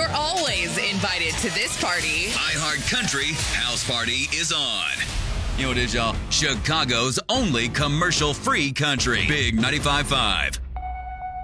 are always invited to this party. iHeart Country House Party is on. You know what it is, y'all? Chicago's only commercial-free country. Big 95.5.